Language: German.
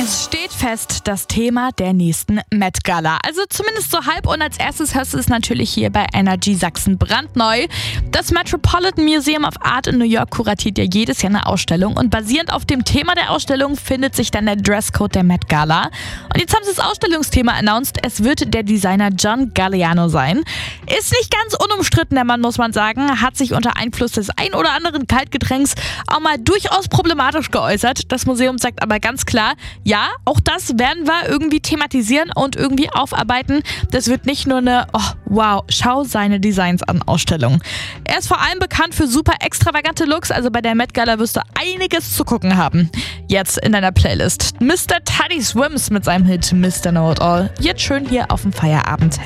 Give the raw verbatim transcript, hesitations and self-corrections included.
Es steht fest, das Thema der nächsten Met Gala. Also zumindest so halb. Und als erstes hörst du es natürlich hier bei Energy Sachsen brandneu. Das Metropolitan Museum of Art in New York kuratiert ja jedes Jahr eine Ausstellung. Und basierend auf dem Thema der Ausstellung findet sich dann der Dresscode der Met Gala. Und jetzt haben sie das Ausstellungsthema announced. Es wird der Designer John Galliano sein. Ist nicht ganz unumstritten, der Mann, muss man sagen. Hat sich unter Einfluss des ein oder anderen Kaltgetränks auch mal durchaus problematisch geäußert. Das Museum sagt aber ganz klar, ja, auch das werden wir irgendwie thematisieren und irgendwie aufarbeiten. Das wird nicht nur eine, oh wow, schau seine Designs an Ausstellung. Er ist vor allem bekannt für super extravagante Looks, also bei der Met Gala wirst du einiges zu gucken haben. Jetzt in deiner Playlist Mister Teddy Swims mit seinem Hit Mister Know It All. Jetzt schön hier auf dem Feierabend.